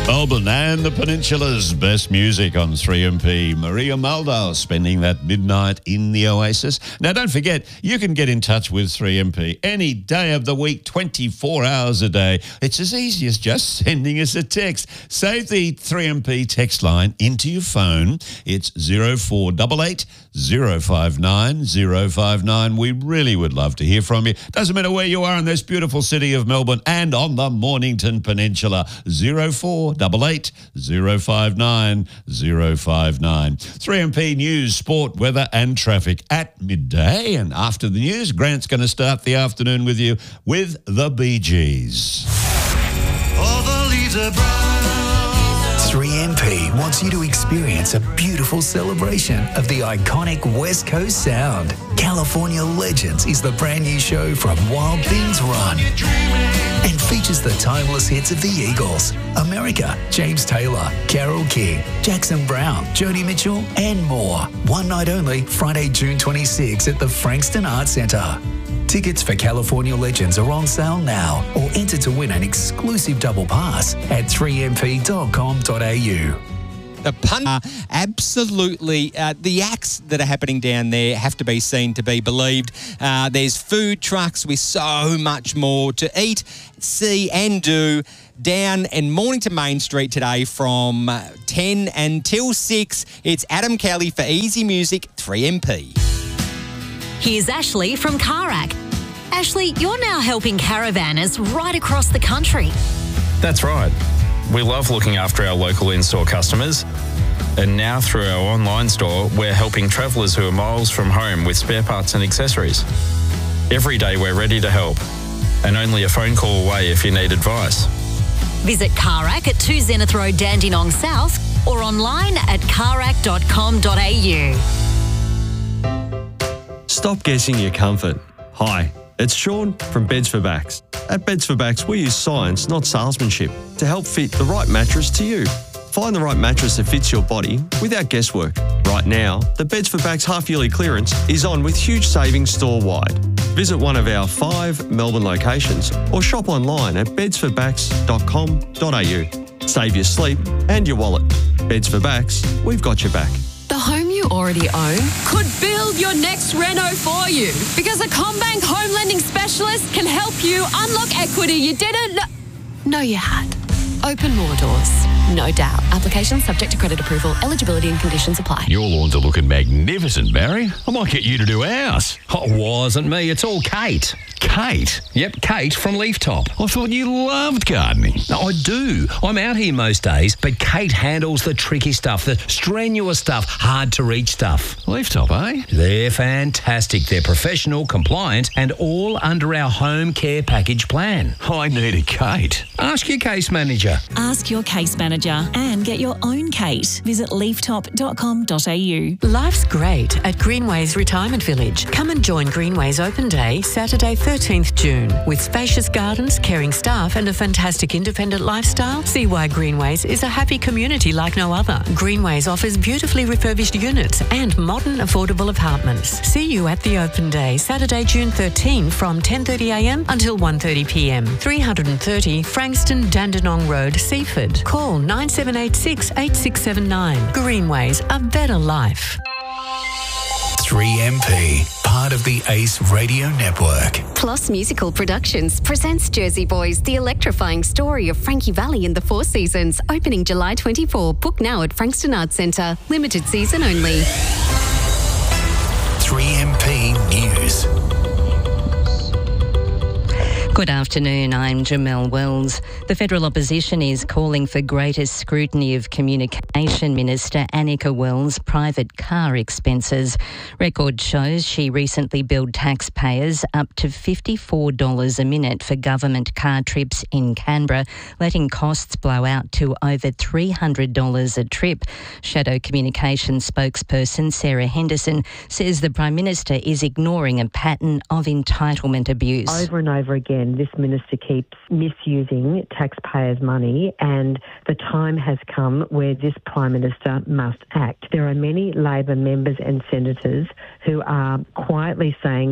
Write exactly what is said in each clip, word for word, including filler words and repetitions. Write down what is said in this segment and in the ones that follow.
Melbourne and the Peninsula's best music on three M P. Maria Muldaur spending that midnight in the Oasis. Now, don't forget, you can get in touch with three M P any day of the week, twenty-four hours a day. It's as easy as just sending us a text. Save the three M P text line into your phone. It's zero four eight eight, zero five nine, zero five nine. We really would love to hear from you. Doesn't matter where you are in this beautiful city of Melbourne and on the Mornington Peninsula. zero four eight eight, zero five nine, zero five nine. three M P News, Sport, Weather and Traffic at midday. And after the news, Grant's going to start the afternoon with you with the Bee Gees. All the leaves are brown. three M P wants you to experience a beautiful celebration of the iconic West Coast sound. California Legends is the brand new show from Wild Things Run and features the timeless hits of the Eagles, America, James Taylor, Carole King, Jackson Brown, Joni Mitchell and more. One night only, Friday, June twenty-sixth at the Frankston Arts Centre. Tickets for California Legends are on sale now, or enter to win an exclusive double pass at three m p dot com dot a u. The pun, uh, absolutely, uh, the acts that are happening down there have to be seen to be believed. Uh, there's food trucks with so much more to eat, see and do down in Mornington Main Street today from uh, ten until six. It's Adam Kelly for Easy Music, three M P. Here's Ashley from Carac. Ashley, you're now helping caravanners right across the country. That's right. We love looking after our local in-store customers. And now through our online store, we're helping travellers who are miles from home with spare parts and accessories. Every day we're ready to help. And only a phone call away if you need advice. Visit Carac at two Zenith Road, Dandenong South, or online at carac dot com dot a u. Stop guessing your comfort. Hi, it's Sean from Beds for Backs. At Beds for Backs, we use science, not salesmanship, to help fit the right mattress to you. Find the right mattress that fits your body without guesswork. Right now, the Beds for Backs half-yearly clearance is on with huge savings store-wide. Visit one of our five Melbourne locations or shop online at beds for backs dot com dot a u. Save your sleep and your wallet. Beds for Backs, we've got your back. The home you already own could build your next reno for you, because a CommBank home lending specialist can help you unlock equity you didn't know, know you had. Open more doors, no doubt. Application subject to credit approval. Eligibility and conditions apply. Your lawns are looking magnificent, Barry. I might get you to do ours. Oh, it wasn't me. It's all Kate. Kate? Yep, Kate from Leaf Top. I thought you loved gardening. No, I do. I'm out here most days, but Kate handles the tricky stuff, the strenuous stuff, hard to reach stuff. Leaf Top, eh? They're fantastic. They're professional, compliant, and all under our home care package plan. I need a Kate. Ask your case manager. Ask your case manager and get your own Kate. Visit leaf top dot com dot a u. Life's great at Greenways Retirement Village. Come and join Greenways Open Day, Saturday thirteenth June. With spacious gardens, caring staff and a fantastic independent lifestyle, see why Greenways is a happy community like no other. Greenways offers beautifully refurbished units and modern affordable apartments. See you at the Open Day, Saturday June thirteenth from ten thirty a m until one thirty p m. three thirty Frankston Dandenong Road, Seaford. Call nine seven eight six, eight six seven nine. Greenways, a better life. three M P, part of the Ace Radio Network. Plus Musical Productions presents Jersey Boys, the electrifying story of Frankie Valli in the Four Seasons, opening July twenty-fourth. Book now at Frankston Arts Centre. Limited season only. three M P News. Good afternoon, I'm Jamelle Wells. The federal opposition is calling for greater scrutiny of Communication Minister Annika Wells' private car expenses. Record shows she recently billed taxpayers up to fifty-four dollars a minute for government car trips in Canberra, letting costs blow out to over three hundred dollars a trip. Shadow Communications spokesperson Sarah Henderson says the Prime Minister is ignoring a pattern of entitlement abuse. Over and over again, this minister keeps misusing taxpayers' money, and the time has come where this Prime Minister must act. There are many Labor members and senators who are quietly saying,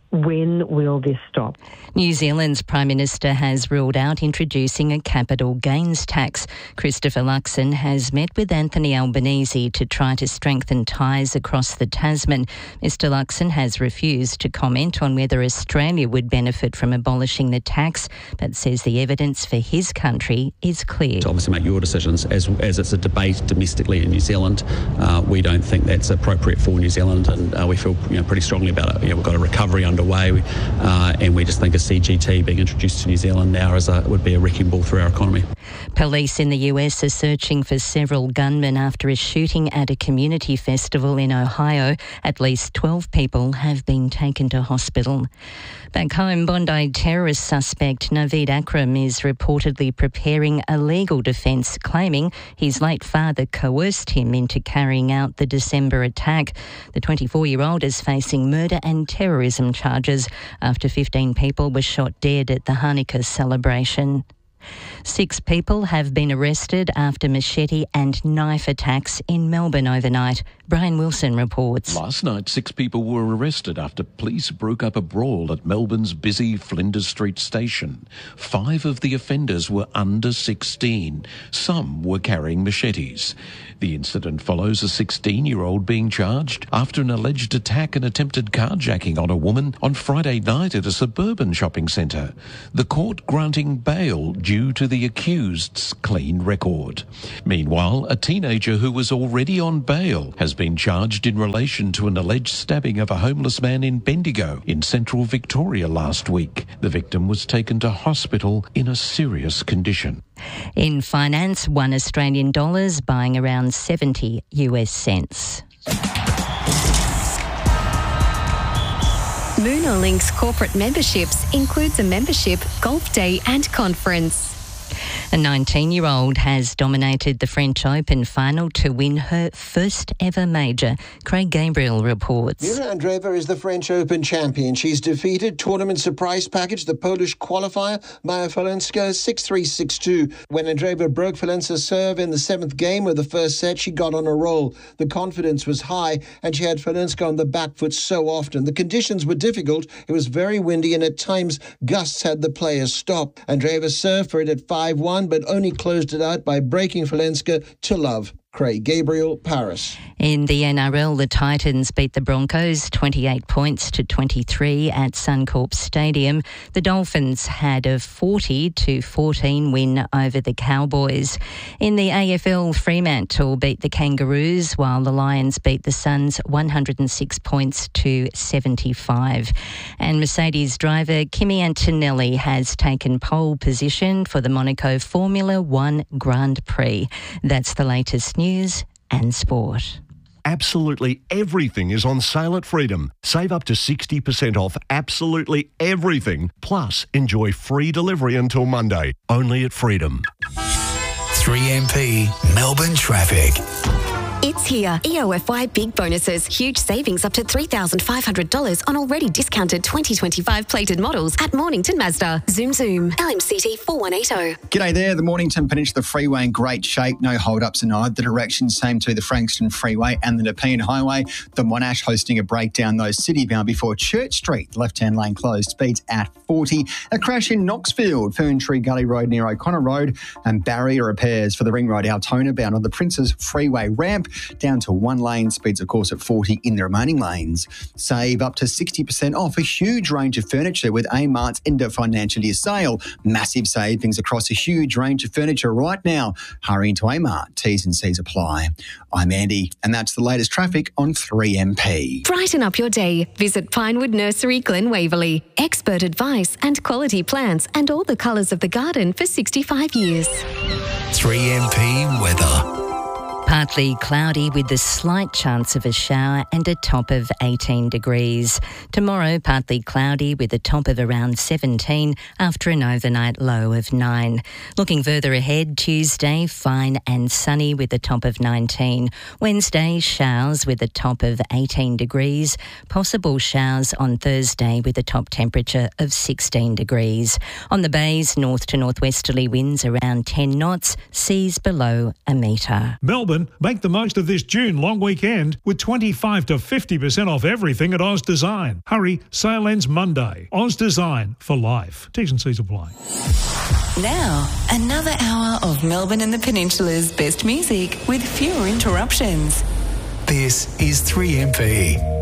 When will this stop? New Zealand's Prime Minister has ruled out introducing a capital gains tax. Christopher Luxon has met with Anthony Albanese to try to strengthen ties across the Tasman. Mister Luxon has refused to comment on whether Australia would benefit from abolishing the tax, but says the evidence for his country is clear. To obviously make your decisions. As, as it's a debate domestically in New Zealand, uh, we don't think that's appropriate for New Zealand, and uh, we feel you know, pretty strongly about it. You know, we've got a recovery underway, uh, and we just think a C G T being introduced to New Zealand now is a, would be a wrecking ball for our economy. Police in the U S are searching for several gunmen after a shooting at a community festival in Ohio. At least twelve people have been taken to hospital. Back home, Bondi terrorist suspect Naveed Akram is reportedly preparing a legal defence, claiming his late father coerced him into carrying out the December attack. The twenty-four-year-old is facing murder and terrorism charges after fifteen people were shot dead at the Hanukkah celebration. Six people have been arrested after machete and knife attacks in Melbourne overnight. Brian Wilson reports. Last night, six people were arrested after police broke up a brawl at Melbourne's busy Flinders Street station. Five of the offenders were under sixteen. Some were carrying machetes. The incident follows a sixteen-year-old being charged after an alleged attack and attempted carjacking on a woman on Friday night at a suburban shopping centre. The court granting bail due to the accused's clean record. Meanwhile, a teenager who was already on bail has been charged in relation to an alleged stabbing of a homeless man in Bendigo in central Victoria last week. The victim was taken to hospital in a serious condition. In finance, one Australian dollar is buying around seventy U S cents. Moonolink's corporate memberships includes a membership, golf day and conference. A nineteen-year-old has dominated the French Open final to win her first ever major. Craig Gabriel reports. Mira Andreeva is the French Open champion. She's defeated tournament surprise package the Polish qualifier Maja Falenska six three six two. When Andreeva broke Falenska's serve in the seventh game of the first set, she got on a roll. The confidence was high and she had Falenska on the back foot so often. The conditions were difficult. It was very windy and at times gusts had the players stop. Andreeva served for it at five one, but only closed it out by breaking Falenska to love. Craig Gabriel, Paris. In the N R L, the Titans beat the Broncos twenty-eight points to twenty-three at Suncorp Stadium. The Dolphins had a forty to fourteen win over the Cowboys. In the A F L, Fremantle beat the Kangaroos, while the Lions beat the Suns one hundred six points to seventy-five. And Mercedes driver Kimi Antonelli has taken pole position for the Monaco Formula One Grand Prix. That's the latest news and sport. Absolutely everything is on sale at Freedom. Save up to sixty percent off absolutely everything. Plus, enjoy free delivery until Monday. Only at Freedom. three M P Melbourne traffic. It's here. E O F Y Big Bonuses. Huge savings up to three thousand five hundred dollars on already discounted twenty twenty-five plated models at Mornington Mazda. Zoom Zoom. L M C T four one eight zero. G'day there. The Mornington Peninsula Freeway in great shape. No hold-ups in either direction. Same to the Frankston Freeway and the Nepean Highway. The Monash hosting a breakdown, though, city-bound before Church Street. Left-hand lane closed. Speeds at forty. A crash in Knoxfield. Ferntree Gully Road near O'Connor Road. And barrier repairs for the Ring Road Altona bound on the Princes Freeway ramp. Down to one lane, speeds of course at forty in the remaining lanes. Save up to sixty percent off a huge range of furniture with A-Mart's end of financial year sale. Massive savings across a huge range of furniture right now. Hurry into A-Mart. T's and C's apply. I'm Andy, and that's the latest traffic on three M P. Brighten up your day. Visit Pinewood Nursery, Glen Waverley. Expert advice and quality plants and all the colours of the garden for sixty-five years. three M P weather. Partly cloudy with a slight chance of a shower and a top of eighteen degrees. Tomorrow, partly cloudy with a top of around seventeen after an overnight low of nine. Looking further ahead, Tuesday, fine and sunny with a top of nineteen. Wednesday, showers with a top of eighteen degrees. Possible showers on Thursday with a top temperature of sixteen degrees. On the bays, north to northwesterly winds around ten knots, seas below a metre. Melbourne Melbourne, make the most of this June long weekend with twenty-five to fifty percent off everything at Oz Design. Hurry, sale ends Monday. Oz Design for life. T's and C's apply. Now, another hour of Melbourne and the Peninsula's best music with fewer interruptions. This is three M P.